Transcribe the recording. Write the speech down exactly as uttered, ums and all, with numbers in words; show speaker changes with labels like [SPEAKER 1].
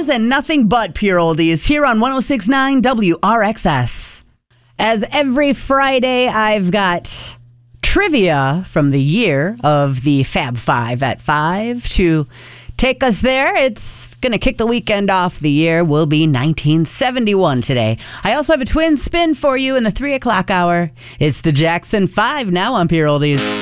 [SPEAKER 1] oldies and nothing but pure oldies here on one oh six point nine W R X S. As every Friday, I've got trivia from the year of the Fab Five at five to take us there. It's going to kick the weekend off. The year will be nineteen seventy-one today. I also have a twin spin for you in the three o'clock hour. It's the Jackson five now on Pure Oldies.